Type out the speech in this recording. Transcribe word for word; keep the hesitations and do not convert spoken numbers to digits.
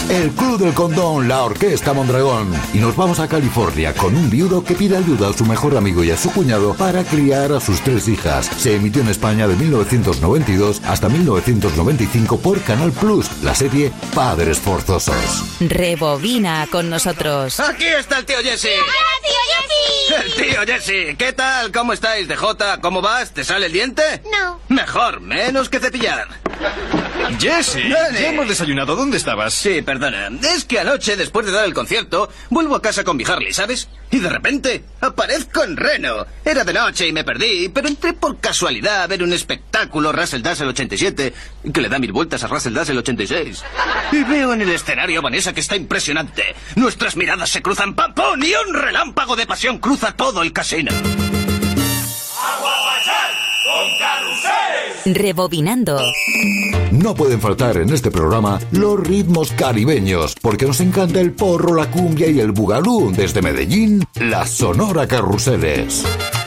el Club del Condón, la Orquesta Mondragón. Y nos vamos a California con un viudo que pide ayuda a su mejor amigo y a su cuñado para criar a sus tres hijas. Se emitió en España de mil novecientos noventa y dos hasta mil novecientos noventa y cinco por Canal Plus, la serie Padres Forzosos. Rebobina con nosotros. ¡Aquí está el tío Jesse! ¡Hola, tío Jesse! ¡El tío Jesse! ¿Qué tal? ¿Cómo estáis, D J? ¿Cómo vas? ¿Te sale el diente? No. Mejor, menos que cepillar. Jesse, Dale. ya hemos desayunado. ¿Dónde estabas? Sí, perdona. Es que anoche, después de dar el concierto, vuelvo a casa con mi Harley, ¿sabes? Y de repente, aparezco en Reno. Era de noche y me perdí, pero entré por casualidad a ver un espectáculo, Russell Dazzle ochenta y siete, que le da mil vueltas a Russell Dazzle ochenta y seis. Y veo en el escenario a Vanessa que está impresionante. Nuestras miradas se cruzan, ¡pam, pum! Y un relámpago de pasión cruza todo el casino. ¡Aguapachán con Carruseles! Rebobinando. No pueden faltar en este programa los ritmos caribeños, porque nos encanta el porro, la cumbia y el bugalú. Desde Medellín, la Sonora Carruseles.